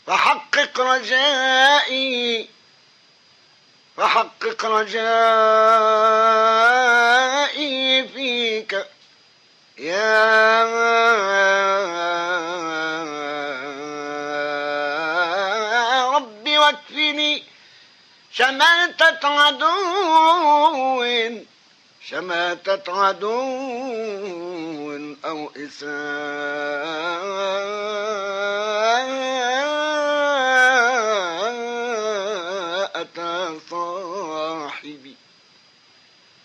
فحقق رجائي فيك يا رب، واكفني شماتة عدو أو إساءة